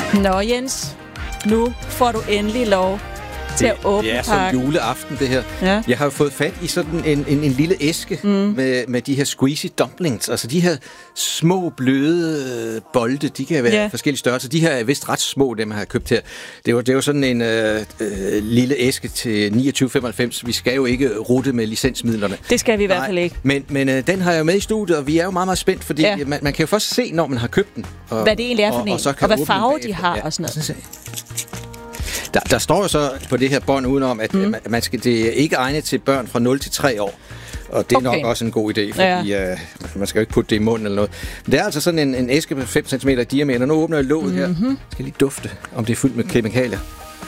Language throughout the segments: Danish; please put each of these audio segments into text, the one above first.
Nå, Jens, nu får du endelig lov til at åbne pakken. pakken. Som juleaften, det her. Ja. Jeg har jo fået fat i sådan en lille æske med de her squeezy dumplings. Altså de her små, bløde bolde, de kan være forskellige størrelser. De her er vist ret små, dem jeg har købt her. Det er jo sådan en lille æske til 29,95. Vi skal jo ikke rute med licensmidlerne. Det skal vi i hvert fald ikke. Men den har jeg jo med i studiet, og vi er jo meget, meget spændt, fordi man kan jo først se, når man har købt den. Hvad det egentlig er for en, og hvad farve de har og sådan noget. Der står jo så på det her bånd udenom, at det er ikke egnet til børn fra 0 til 3 år. Og det er nok også en god idé, fordi man skal jo ikke putte det i munden eller noget. Men det er altså sådan en æske på 5 cm i diameter. Nu åbner jeg låget her. Jeg skal lige dufte, om det er fyldt med kemikalier.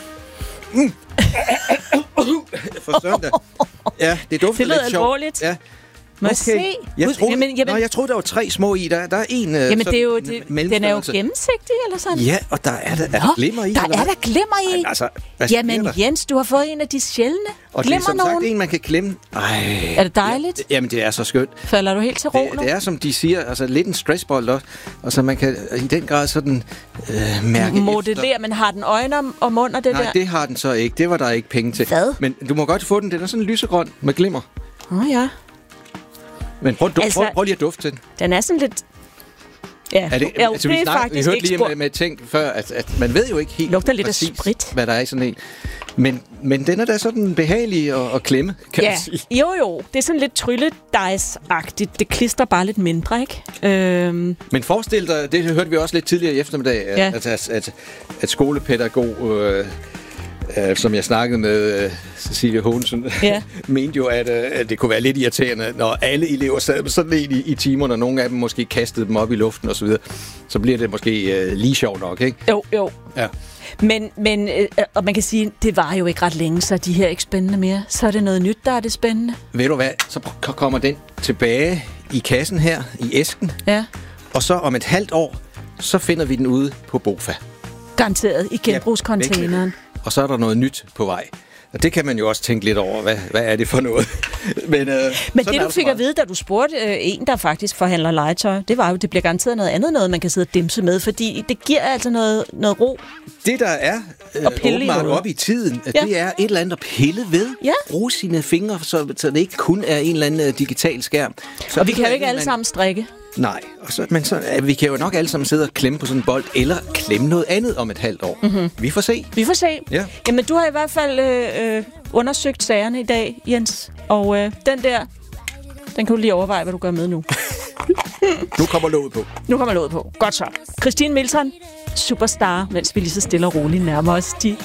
For søndag. Ja, det dufter lidt sjovt. Det lyder alvorligt. Ja. Må jeg se? Jeg troede, der var 3 små i. Der er en. Jamen, det er jo, den er jo gennemsigtig, eller sådan? Ja, og der er glimmer i. Der er der glimmer i? Altså, jamen, Jens, du har fået en af de sjældne og det er som sagt en, man kan klemme. Ej, er det dejligt? Jamen, det er så skønt. Falder du helt til ro nu? Det er, som de siger, altså lidt en stressbold også. Og så man kan i den grad sådan mærke modellere, men har den øjne og mund og det der? Nej, det har den så ikke. Det var der ikke penge til. Hvad? Men du må godt få den. Den er sådan lysegrøn med glimmer. Ja. Men prøv lige at dufte til den. Den er sådan lidt... Ja, det er faktisk vi hørte lige med ting før, at man ved jo ikke helt lugter lidt præcis, af sprit, hvad der er i sådan en. Men den er da sådan behagelig at klemme, kan man sige. Jo. Det er sådan lidt trylledejsagtigt. Det klistrer bare lidt mindre, ikke? Men forestil dig, det hørte vi også lidt tidligere i eftermiddag, at skolepædagog... som jeg snakkede med Cecilie Hohensen, mente jo, at det kunne være lidt irriterende, når alle elever sad med sådan en i timerne, og nogle af dem måske kastede dem op i luften og så videre. Så bliver det måske lige sjovt nok, ikke? Jo. Ja. Men og man kan sige, det var jo ikke ret længe, så de her ikke spændende mere. Så er det noget nyt, der er det spændende. Ved du hvad? Så kommer den tilbage i kassen her, i æsken. Ja. Og så om et halvt år, så finder vi den ude på Bofa. Garanteret i genbrugscontaineren. Og så er der noget nyt på vej. Og det kan man jo også tænke lidt over, hvad er det for noget? Men det, du fik at vide, da du spurgte en, der faktisk forhandler legetøj, det var jo, det bliver garanteret noget, man kan sidde og dimse med, fordi det giver altså noget ro. Det, der er åbenbart op i tiden, det er et eller andet at pille ved. Ja. Bruge sine fingre, så det ikke kun er en eller anden digital skærm. Så og vi kan jo ikke alle sammen strikke. Nej, men vi kan jo nok alle sammen sidde og klemme på sådan en bold, eller klemme noget andet om et halvt år. Vi får se. Ja. Jamen, du har i hvert fald undersøgt sagerne i dag, Jens. Og den kan du lige overveje, hvad du gør med nu. Nu kommer låget på. Godt så. Christine Milton, superstar, mens vi lige så stille og roligt nærmer os de